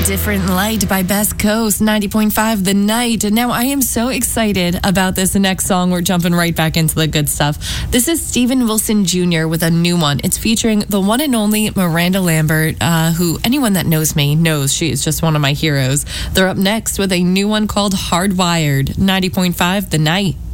Different Light by Best Coast, 90.5 The Night. And now I am so excited about this next song. We're jumping right back into the good stuff. This is Steven Wilson Jr. with a new one. It's featuring the one and only Miranda Lambert, who anyone that knows me knows she is just one of my heroes. They're up next with a new one called Hardwired, 90.5 The Night.